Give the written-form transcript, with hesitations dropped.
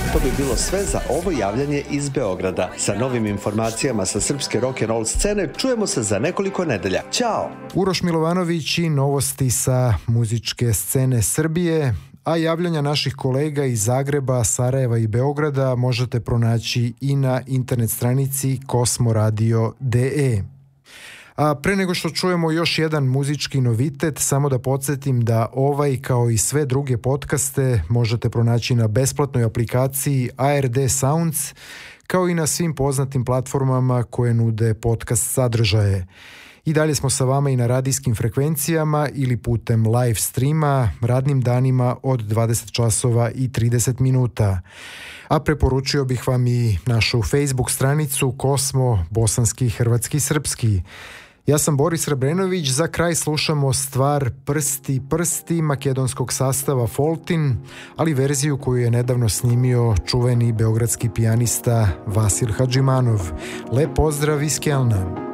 To bi bilo sve za ovo javljanje iz Beograda. Sa novim informacijama sa srpske rock'n'roll scene čujemo se za nekoliko nedelja. Ćao! Uroš Milovanović i novosti sa muzičke scene Srbije, a javljanja naših kolega iz Zagreba, Sarajeva i Beograda možete pronaći i na internet stranici kosmoradio.de. A pre nego što čujemo još jedan muzički novitet, samo da podsjetim da ovaj kao i sve druge podcaste možete pronaći na besplatnoj aplikaciji ARD Sounds, kao i na svim poznatim platformama koje nude podcast sadržaje. I dalje smo sa vama i na radijskim frekvencijama ili putem live streama radnim danima od 20 časova i 30 minuta. A preporučio bih vam i našu Facebook stranicu Kosmo, bosanski, hrvatski, srpski. Ja sam Boris Rebrenović, za kraj slušamo stvar Prsti, prsti makedonskog sastava Foltin, ali verziju koju je nedavno snimio čuveni beogradski pijanista Vasil Hadžimanov. Lep pozdrav iz Kelna.